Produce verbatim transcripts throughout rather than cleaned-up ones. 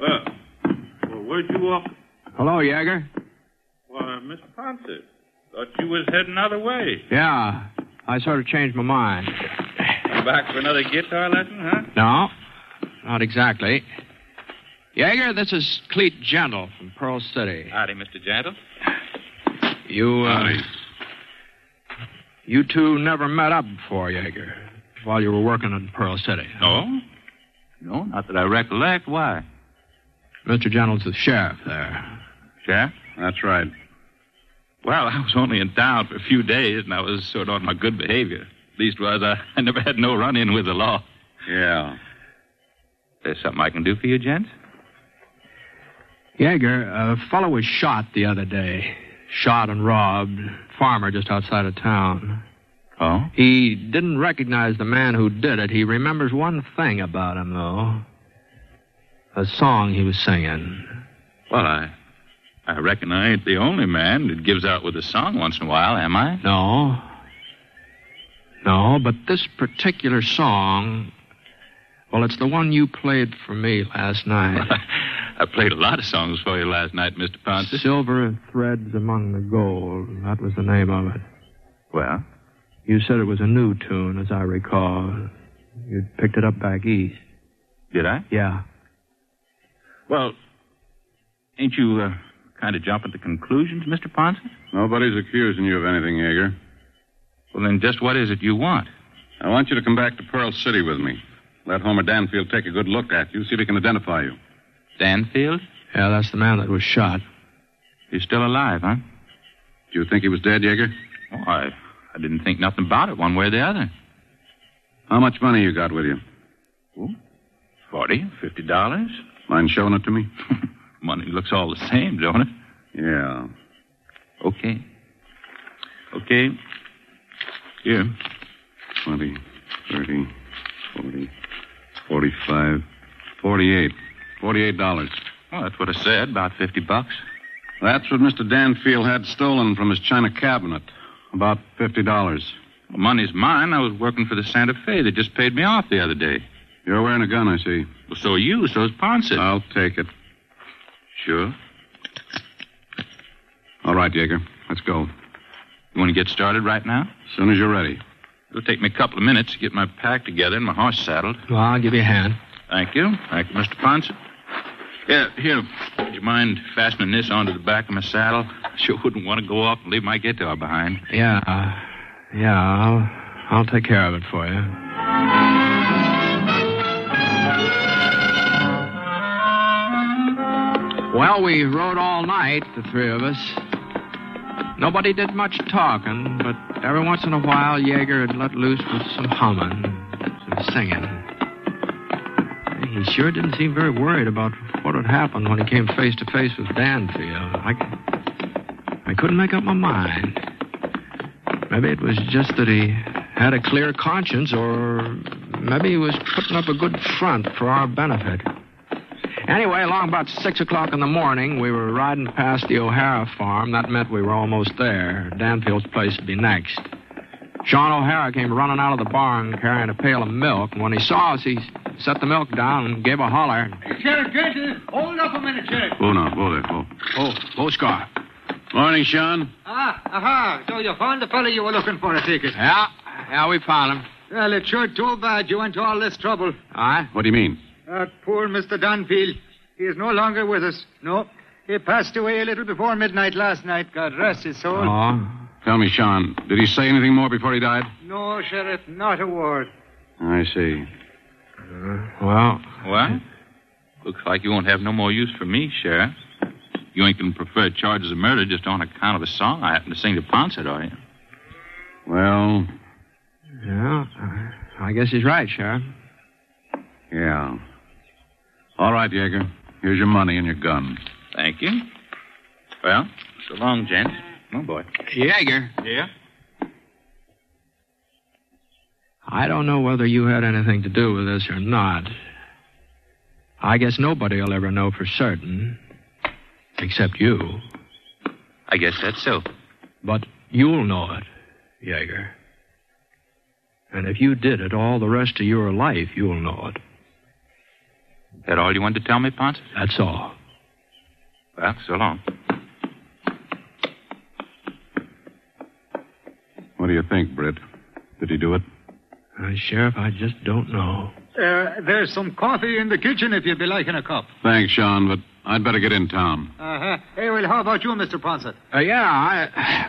Well, well where'd you walk? Hello, Yeager. Why, Mister Ponce, thought you was heading other way. Yeah, I sort of changed my mind. You back for another guitar lesson, huh? No, not exactly. Yeager, this is Cleet Gentle from Pearl City. Howdy, Mister Gentle. You, uh... Howdy. You two never met up before, Yeager, while you were working in Pearl City. No? No, not that I recollect. Why? Mister Gentle's the sheriff there. Sheriff? That's right. Well, I was only in town for a few days, and I was sort of on my good behavior. Leastwise, I, I never had no run-in with the law. Yeah. There's something I can do for you, gents? Yeager, a fellow was shot the other day. Shot and robbed. Farmer just outside of town. Oh? He didn't recognize the man who did it. He remembers one thing about him, though. A song he was singing. Well, I... I reckon I ain't the only man that gives out with a song once in a while, am I? No. No, but this particular song... Well, it's the one you played for me last night. I played a lot of songs for you last night, Mister Ponce. Silver Threads Among the Gold. That was the name of it. Well? You said it was a new tune, as I recall. You'd picked it up back east. Did I? Yeah. Well, ain't you uh, kind of jumping to conclusions, Mister Ponce? Nobody's accusing you of anything, Yeager. Well, then just what is it you want? I want you to come back to Pearl City with me. Let Homer Danfield take a good look at you, see if he can identify you. Danfield? Yeah, that's the man that was shot. He's still alive, huh? Do you think he was dead, Yeager? Oh, I, I didn't think nothing about it one way or the other. How much money you got with you? Oh, forty, fifty dollars. Mind showing it to me? Money looks all the same, don't it? Yeah. Okay. Okay. Here. Twenty, thirty, forty, forty-five, forty-eight. Forty-eight dollars. Well, that's what I said, about fifty bucks. That's what Mister Danfield had stolen from his china cabinet. About fifty dollars. Well, money's mine. I was working for the Santa Fe. They just paid me off the other day. You're wearing a gun, I see. Well, so are you. So's Ponce. I'll take it. Sure. All right, Yeager. Let's go. You want to get started right now? As soon as you're ready. It'll take me a couple of minutes to get my pack together and my horse saddled. Well, I'll give you a hand. Thank you. Thank you, Mister Ponce. Yeah, here. Would you mind fastening this onto the back of my saddle? I sure wouldn't want to go off and leave my guitar behind. Yeah, uh, yeah, I'll, I'll take care of it for you. Well, we rode all night, the three of us. Nobody did much talking, but every once in a while, Yeager had let loose with some humming, some singing. He sure didn't seem very worried about what had happened when he came face to face with Danfield. I, I couldn't make up my mind. Maybe it was just that he had a clear conscience, or maybe he was putting up a good front for our benefit. Anyway, along about six o'clock in the morning, we were riding past the O'Hara farm. That meant we were almost there. Danfield's place would be next. Sean O'Hara came running out of the barn carrying a pail of milk, and when he saw us, he set the milk down and gave a holler. Sheriff Gentle, hold up a minute, Sheriff. Oh, no. Whoa there, whoa. Oh, Boscar. Morning, Sean. Ah, aha. So you found the fellow you were looking for, I take it. Yeah, yeah, we found him. Well, it's sure too bad you went to all this trouble. Aye? What do you mean? That poor Mister Danfield. He is no longer with us. No. He passed away a little before midnight last night. God rest his soul. Oh. Tell me, Sean, did he say anything more before he died? No, Sheriff, not a word. I see. Uh, well... Well, looks like you won't have no more use for me, Sheriff. You ain't going to prefer charges of murder just on account of a song I happen to sing to Ponce, are you? Well... Yeah, I guess he's right, Sheriff. Yeah. All right, Yeager. Here's your money and your gun. Thank you. Well, so long, gents. Oh, boy. Yeager. Yeah? I don't know whether you had anything to do with this or not. I guess nobody will ever know for certain. Except you. I guess that's so. But you'll know it, Yeager. And if you did it all the rest of your life, you'll know it. That all you wanted to tell me, Ponce? That's all. Well, so long. What do you think, Britt? Did he do it? Uh, Sheriff, I just don't know. Uh, there's some coffee in the kitchen if you'd be liking a cup. Thanks, Sean, but I'd better get in town. Uh-huh. Hey, well, how about you, Mister Ponce? Uh, yeah, I,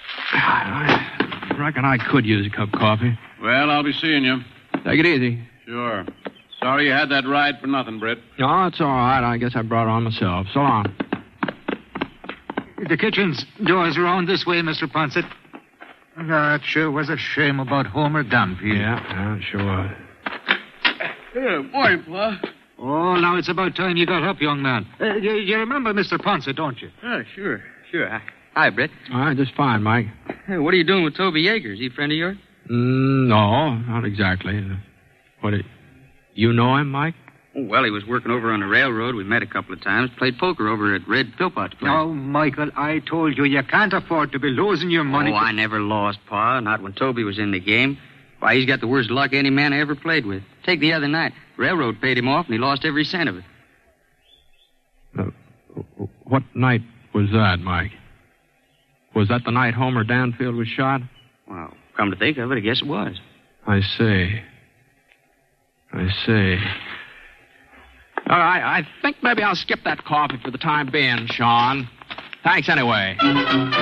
I reckon I could use a cup of coffee. Well, I'll be seeing you. Take it easy. Sure. Sorry you had that ride for nothing, Britt. No, it's all right. I guess I brought it on myself. So long. The kitchen's doors around this way, Mister Ponce. That sure was a shame about Homer Dunphy. Yeah, yeah, it sure was. Yeah, morning, Pa. Oh, now it's about time you got up, young man. Uh, you, you remember Mister Ponce, don't you? Oh, sure, sure. Hi, Britt. All right, just fine, Mike. Hey, what are you doing with Toby Yeager? Is he a friend of yours? Mm, no, not exactly. What, do you know him, Mike? Oh, well, he was working over on the railroad. We met a couple of times. Played poker over at Red Philpott's place. Now, Michael, I told you you can't afford to be losing your money. Oh, I never lost, Pa. Not when Toby was in the game. Why, he's got the worst luck any man I ever played with. Take the other night. Railroad paid him off, and he lost every cent of it. Uh, what night was that, Mike? Was that the night Homer Danfield was shot? Well, come to think of it, I guess it was. I see. I see. All right, I think maybe I'll skip that coffee for the time being, Sean. Thanks anyway.